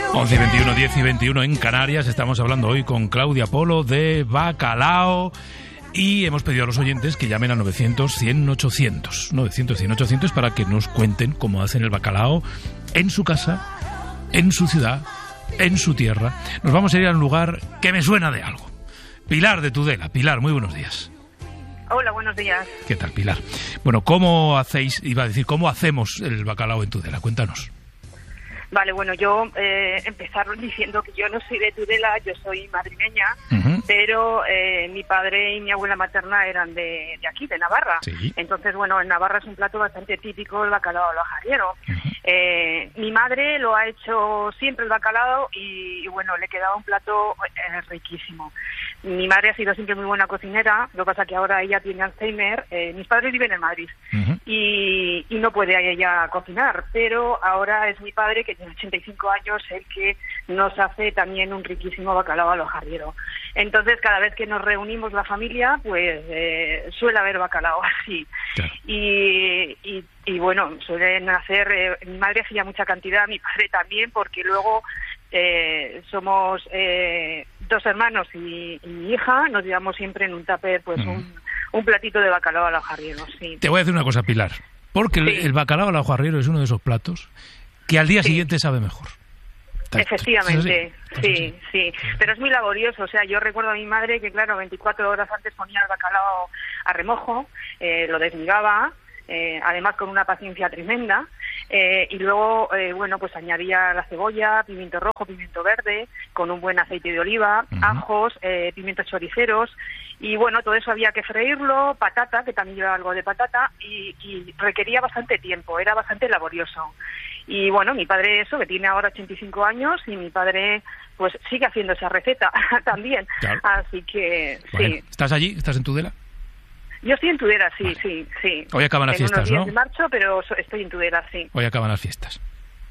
11:21, 10:21 en Canarias. Estamos hablando hoy con Claudia Polo de bacalao y hemos pedido a los oyentes que llamen a 900-100-800. 900-100-800 para que nos cuenten cómo hacen el bacalao en su casa, en su ciudad, en su tierra. Nos vamos a ir a un lugar que me suena de algo. Pilar de Tudela. Pilar, muy buenos días. Hola, buenos días. ¿Qué tal, Pilar? Bueno, ¿cómo hacemos el bacalao en Tudela? Cuéntanos. Vale, bueno, yo empezar diciendo que yo no soy de Tudela, yo soy madrileña, pero mi padre y mi abuela materna eran de aquí, de Navarra. Sí. Entonces, bueno, en Navarra es un plato bastante típico el bacalao al ajariero. Mi madre lo ha hecho siempre el bacalao y bueno, le quedaba un plato riquísimo. Mi madre ha sido siempre muy buena cocinera, lo que pasa que ahora ella tiene Alzheimer. Mis padres viven en Madrid y no puede ella cocinar, pero ahora es mi padre, que tiene 85 años, el que nos hace también un riquísimo bacalao al ajariero. Entonces, cada vez que nos reunimos la familia, pues suele haber bacalao así. Claro. Y bueno, suelen hacer... mi madre hacía mucha cantidad, mi padre también, porque luego somos... dos hermanos y mi hija, nos llevamos siempre en un tupper pues un platito de bacalao al ajariero, sí. Te voy a decir una cosa, Pilar, porque el bacalao al ajariero es uno de esos platos que al día siguiente sabe mejor. Efectivamente, sí. Pero es muy laborioso, o sea, yo recuerdo a mi madre que, claro, 24 horas antes ponía el bacalao a remojo, lo desmigaba, además con una paciencia tremenda, y luego, bueno, pues añadía la cebolla, pimiento rojo, pimiento verde, con un buen aceite de oliva, ajos, pimientos choriceros, y bueno, todo eso había que freírlo, patata, que también lleva algo de patata, y requería bastante tiempo, era bastante laborioso. Y bueno, mi padre que tiene ahora 85 años, y mi padre pues sigue haciendo esa receta también, claro. Así que bueno, sí. ¿Estás allí? ¿Estás en Tudela? Yo estoy en Tudela, sí, vale. sí. Hoy acaban las fiestas, unos días ¿no? de marzo, pero estoy en Tudela, sí. Hoy acaban las fiestas.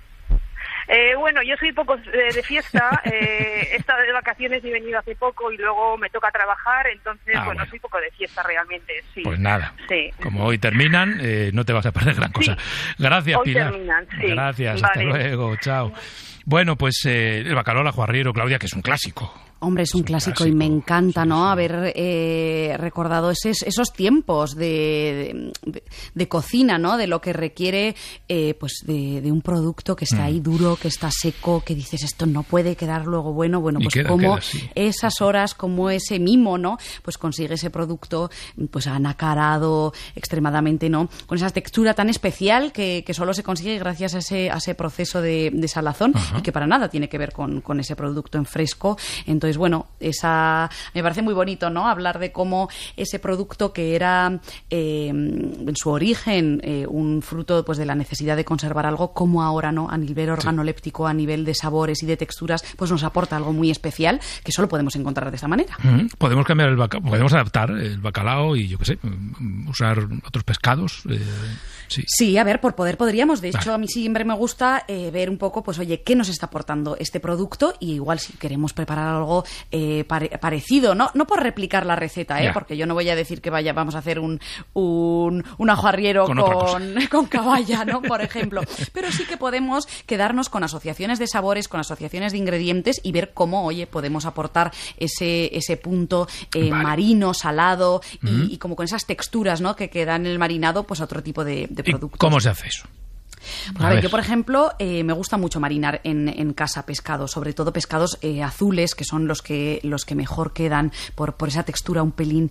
Bueno, yo soy poco de fiesta, he estado de vacaciones y he venido hace poco y luego me toca trabajar, entonces, bueno, soy poco de fiesta realmente, sí. Pues nada, sí. Como hoy terminan, no te vas a perder gran cosa. Gracias, hoy Pilar. Terminan, sí. Gracias, vale. Hasta luego, chao. Bueno, pues el bacalao al ajariero, Claudia, que es un clásico. Hombre, es un clásico y me encanta, ¿no? Sí. Haber recordado esos tiempos de cocina, ¿no? De lo que requiere, pues, de un producto que está ahí duro, que está seco, que dices esto no puede quedar luego bueno. Bueno, pues como esas horas, como ese mimo, ¿no? Pues consigue ese producto, pues anacarado, extremadamente, ¿no? Con esa textura tan especial que solo se consigue gracias a ese proceso de salazón y que para nada tiene que ver con ese producto en fresco. Entonces, bueno, me parece muy bonito, ¿no? Hablar de cómo ese producto que era en su origen un fruto pues de la necesidad de conservar algo, como ahora, ¿no? A nivel organoléptico, a nivel de sabores y de texturas, pues nos aporta algo muy especial que solo podemos encontrar de esta manera. Podemos cambiar podemos adaptar el bacalao y yo qué sé, usar otros pescados. Sí, a ver, por poder podríamos. De hecho, a mí siempre me gusta ver un poco, pues oye, ¿qué nos está aportando este producto? Y igual si queremos preparar algo parecido, no por replicar la receta, porque yo no voy a decir que vamos a hacer un ajuarriero con caballa, ¿no? Por ejemplo. Pero sí que podemos quedarnos con asociaciones de sabores, con asociaciones de ingredientes y ver cómo, oye, podemos aportar ese punto marino, salado y como con esas texturas, ¿no? Que dan en el marinado, pues a otro tipo de productos. ¿Cómo se hace eso? Pues a ver, yo por ejemplo me gusta mucho marinar en casa pescados, sobre todo pescados azules, que son los que mejor quedan por esa textura un pelín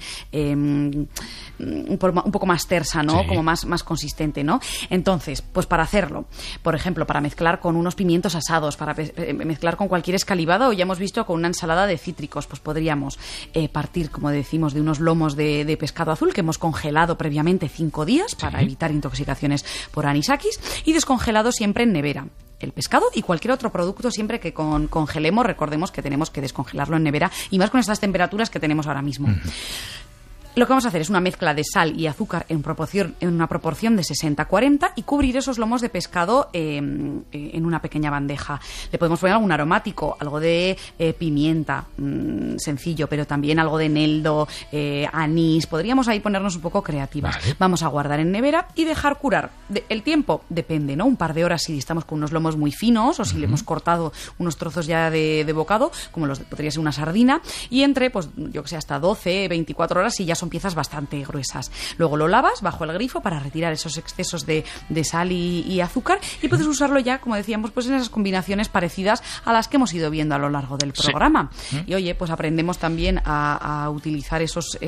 un poco más tersa, ¿no? Sí. Como más consistente, ¿no? Entonces, pues para hacerlo, por ejemplo, para mezclar con unos pimientos asados, para mezclar con cualquier escalivado, o ya hemos visto con una ensalada de cítricos, pues podríamos partir, como decimos, de unos lomos de pescado azul que hemos congelado previamente 5 días para evitar intoxicaciones por anisakis, y descongelado siempre en nevera. El pescado y cualquier otro producto, siempre que congelemos, recordemos que tenemos que descongelarlo en nevera, y más con estas temperaturas que tenemos ahora mismo. Lo que vamos a hacer es una mezcla de sal y azúcar en una proporción de 60-40 y cubrir esos lomos de pescado en una pequeña bandeja. Le podemos poner algún aromático, algo de pimienta, sencillo, pero también algo de eneldo, anís. Podríamos ahí ponernos un poco creativas. Vale. Vamos a guardar en nevera y dejar curar. El tiempo depende, ¿no? Un par de horas si estamos con unos lomos muy finos o si le hemos cortado unos trozos ya de bocado, como podría ser una sardina, y entre, pues yo que sé, hasta 12, 24 horas si ya son piezas bastante gruesas. Luego lo lavas bajo el grifo para retirar esos excesos de sal y azúcar y puedes usarlo ya, como decíamos, pues en esas combinaciones parecidas a las que hemos ido viendo a lo largo del programa. Sí. Y oye, pues aprendemos también a utilizar esos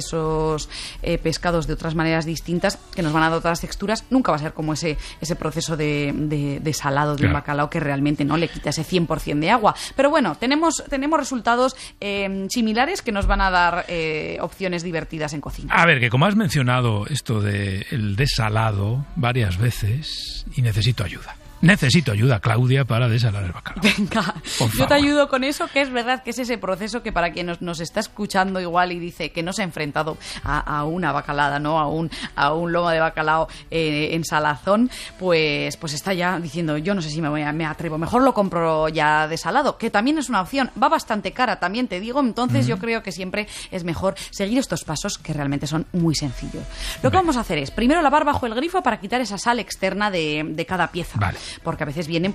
pescados de otras maneras distintas que nos van a dar otras texturas. Nunca va a ser como ese proceso de salado de un bacalao que realmente no le quita ese 100% de agua. Pero bueno, tenemos resultados similares que nos van a dar opciones divertidas en cocina. A ver, que como has mencionado esto del desalado varias veces y necesito ayuda. Necesito ayuda, Claudia, para desalar el bacalao. Venga, yo te ayudo con eso, que es verdad que es ese proceso que para quien nos está escuchando igual y dice que no se ha enfrentado a una bacalada, ¿no? A un lomo de bacalao en salazón, pues está ya diciendo, yo no sé si me atrevo, mejor lo compro ya desalado, que también es una opción, va bastante cara, también te digo, entonces yo creo que siempre es mejor seguir estos pasos que realmente son muy sencillos. Lo que vamos a hacer es, primero lavar bajo el grifo para quitar esa sal externa de cada pieza. Vale. Porque a veces vienen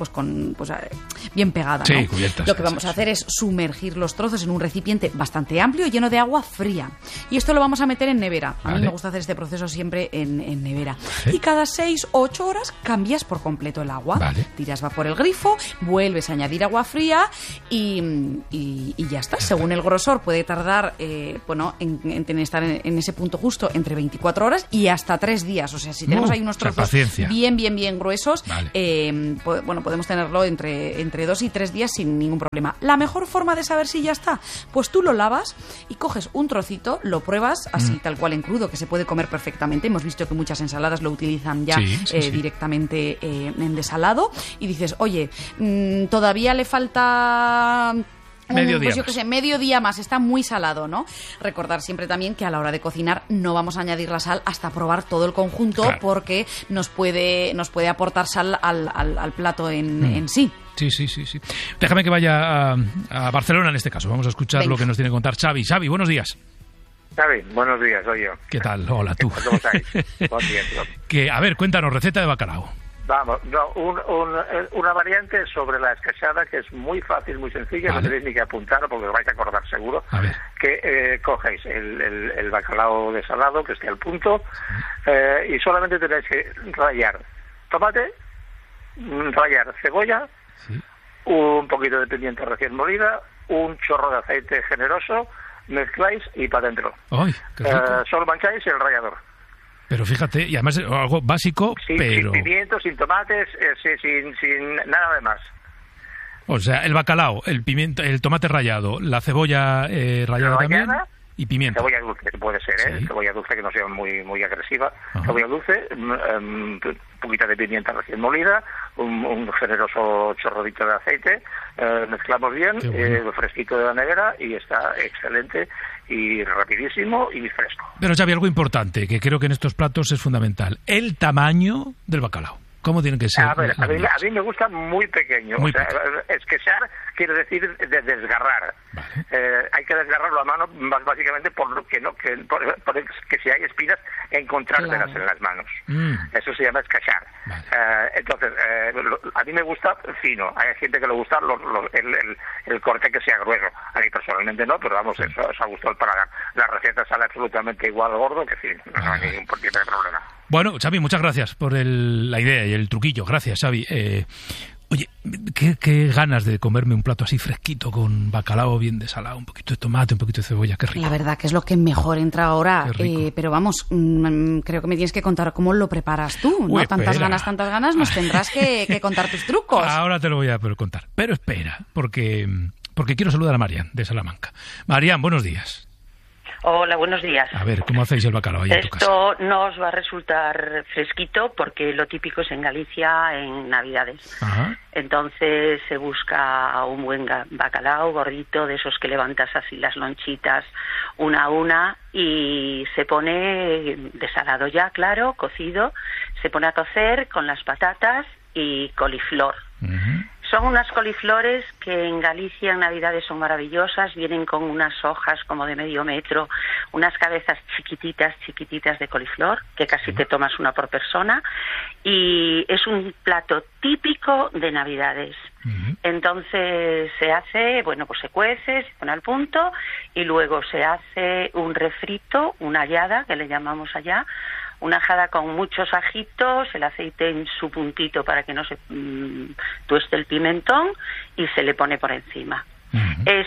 bien pegadas, ¿no? Sí, cubiertas. Lo que vamos a hacer es sumergir los trozos en un recipiente bastante amplio lleno de agua fría. Y esto lo vamos a meter en nevera. A mí me gusta hacer este proceso siempre en nevera. Vale. Y cada 6 o 8 horas cambias por completo el agua. Vale. Tiras va por el grifo, vuelves a añadir agua fría y ya está. Según el grosor puede tardar en estar en ese punto justo entre 24 horas y hasta 3 días. O sea, si tenemos ahí unos trozos bien gruesos, vale. Podemos tenerlo entre 2 y 3 días sin ningún problema. La mejor forma de saber si ya está, pues tú lo lavas y coges un trocito, lo pruebas así tal cual en crudo, que se puede comer perfectamente. Hemos visto que muchas ensaladas lo utilizan ya directamente en desalado y dices, oye, todavía le falta... medio día más, está muy salado, ¿no? Recordar siempre también que a la hora de cocinar no vamos a añadir la sal hasta probar todo el conjunto, porque nos puede aportar sal al plato en sí. Sí. Déjame que vaya a Barcelona en este caso. Vamos a escuchar lo que nos tiene que contar Xavi. Xavi, buenos días. Xavi, buenos días, soy yo. ¿Qué tal? Hola, tú. ¿Cómo estáis? Buen día. A ver, cuéntanos, receta de bacalao. Vamos, una variante sobre la esqueixada que es muy fácil, muy sencilla, no tenéis ni que apuntarlo porque os vais a acordar seguro. Que cogéis el bacalao desalado que esté al punto y solamente tenéis que rallar tomate, rallar cebolla, un poquito de pimienta recién molida, un chorro de aceite generoso, mezcláis y para adentro. Solo mancháis el rallador. Pero fíjate, y además algo básico, pero... Sin pimientos, sin tomates, sin nada de más. O sea, el bacalao, el tomate rallado, la cebolla rallada también y pimienta. Cebolla dulce, puede ser, cebolla dulce que no sea muy agresiva. Cebolla dulce, un poquito de pimienta recién molida, un generoso chorrodito de aceite, mezclamos bien, fresquito de la nevera y está excelente y rapidísimo y fresco. Pero Xavi, algo importante que creo que en estos platos es fundamental, el tamaño del bacalao. ¿Cómo tiene que ser? A mí me gusta muy pequeño. Esqueixar quiere decir de desgarrar. Vale. Hay que desgarrarlo a mano básicamente por que si hay espinas encontrárselas en las manos. Eso se llama esqueixar. Vale. Entonces, a mí me gusta fino. Hay gente que le gusta el corte que sea grueso. A mí personalmente no, pero vamos, eso es a gusto del paladar. La receta sale absolutamente igual gordo que fino. No hay ningún tipo de problema. Bueno, Xavi, muchas gracias por la idea y el truquillo. Gracias, Xavi. Oye, qué ganas de comerme un plato así fresquito con bacalao bien desalado, un poquito de tomate, un poquito de cebolla, qué rico. La verdad que es lo que mejor entra ahora, pero vamos, creo que me tienes que contar cómo lo preparas tú, ¿no? Tantas ganas, nos tendrás que contar tus trucos. Ahora te lo voy a contar, pero espera, porque quiero saludar a Marian de Salamanca. Marian, buenos días. Hola, buenos días. A ver, ¿cómo hacéis el bacalao ahí en tu casa? Esto no os va a resultar fresquito porque lo típico es en Galicia en Navidades. Ajá. Entonces se busca un buen bacalao gordito, de esos que levantas así las lonchitas una a una, y se pone desalado ya, claro, cocido, se pone a cocer con las patatas y coliflor. Uh-huh. Son unas coliflores que en Galicia en Navidades son maravillosas, vienen con unas hojas como de medio metro, unas cabezas chiquititas de coliflor, que casi te tomas una por persona, y es un plato típico de Navidades. Uh-huh. Entonces se hace, bueno, pues se cuece, se pone al punto, y luego se hace un refrito, una hallada, que le llamamos allá, una ajada con muchos ajitos, el aceite en su puntito para que no se tueste el pimentón, y se le pone por encima. Uh-huh. Es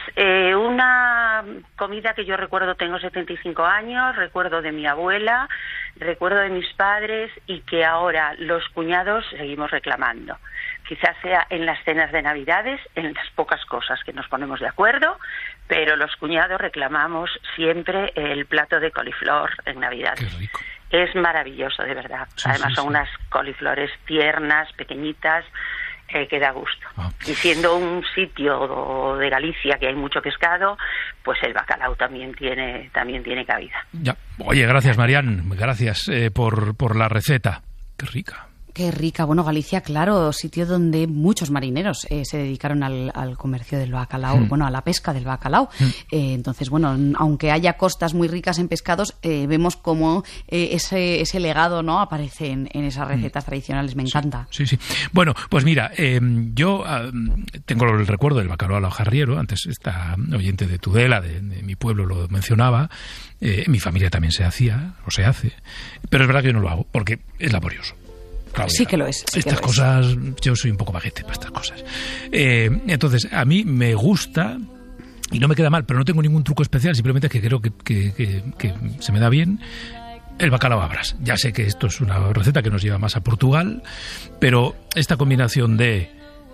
una comida que yo recuerdo, tengo 75 años, recuerdo de mi abuela, recuerdo de mis padres, y que ahora los cuñados seguimos reclamando. Quizás sea en las cenas de Navidades, en las pocas cosas que nos ponemos de acuerdo, pero los cuñados reclamamos siempre el plato de coliflor en Navidades. Qué rico. Es maravilloso, de verdad. Sí, Además sí, son sí. unas coliflores tiernas, pequeñitas, que da gusto. Ah. Y siendo un sitio de Galicia que hay mucho pescado, pues el bacalao también tiene cabida. Ya. Oye, gracias, Marian. Gracias por la receta. Qué rica. Qué rica. Bueno, Galicia, claro, sitio donde muchos marineros se dedicaron al comercio del bacalao, bueno, a la pesca del bacalao. Entonces, bueno, aunque haya costas muy ricas en pescados, vemos cómo ese legado, ¿no?, aparece en esas recetas tradicionales. Me encanta. Sí, sí. Bueno, pues mira, yo tengo el recuerdo del bacalao al hojarriero. Antes esta oyente de Tudela, de mi pueblo, lo mencionaba. En mi familia también se hacía, o se hace. Pero es verdad que yo no lo hago, porque es laborioso. Claudia, sí que lo es. Sí estas cosas, yo soy un poco baguete para estas cosas. Entonces, a mí me gusta, y no me queda mal, pero no tengo ningún truco especial, simplemente que creo que se me da bien, el bacalao a Brás. Ya sé que esto es una receta que nos lleva más a Portugal, pero esta combinación de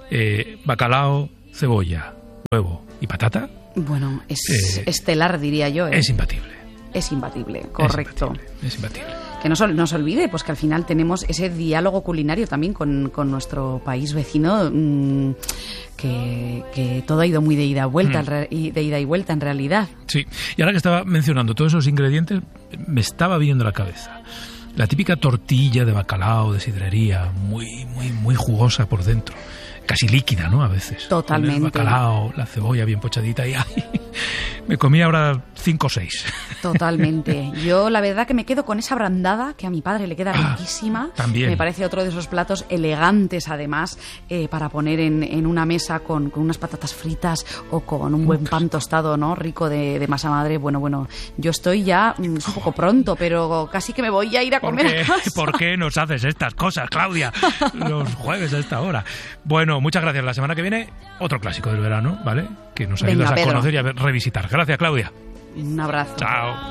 bacalao, cebolla, huevo y patata... Bueno, es estelar, diría yo. Es imbatible. Es imbatible, correcto. Es imbatible. Que no se olvide, pues que al final tenemos ese diálogo culinario también con nuestro país vecino, que todo ha ido muy de ida y vuelta en realidad. Sí, y ahora que estaba mencionando todos esos ingredientes, me estaba viniendo a la cabeza la típica tortilla de bacalao de sidrería, muy jugosa por dentro, casi líquida, ¿no? A veces. Totalmente. Con el bacalao, la cebolla bien pochadita y ¡ay! Me comí ahora 5 o 6. Totalmente. Yo la verdad que me quedo con esa brandada que a mi padre le queda riquísima. También. Me parece otro de esos platos elegantes, además, para poner en una mesa con unas patatas fritas o con un buen pan tostado, ¿no?, rico de masa madre. Bueno, yo estoy ya un poco pronto, pero casi que me voy a ir a comer a casa. ¿Por qué nos haces estas cosas, Claudia? Los jueves a esta hora. Bueno, muchas gracias. La semana que viene, otro clásico del verano, ¿vale? Que nos ayudas a conocer y a revisitar. Gracias, Claudia. Un abrazo. Chao.